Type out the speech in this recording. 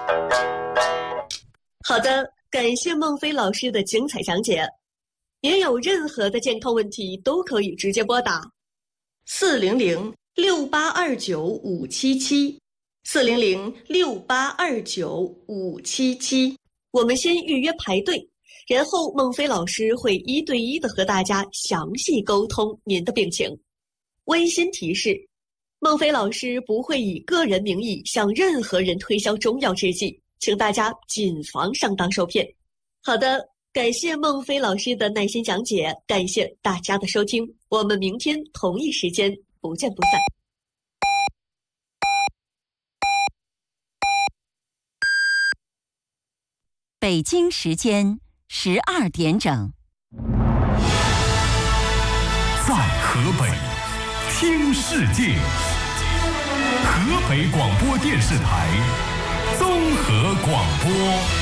好的，感谢孟非老师的精彩讲解。您有任何的健康问题都可以直接拨打400-6829-577，400-6829-577。我们先预约排队，然后孟非老师会一对一的和大家详细沟通您的病情。温馨提示：孟非老师不会以个人名义向任何人推销中药制剂，请大家谨防上当受骗。好的，感谢孟非老师的耐心讲解，感谢大家的收听，我们明天同一时间不见不散。 北京时间12点整。 在河北听世界，河北广播电视台综合广播。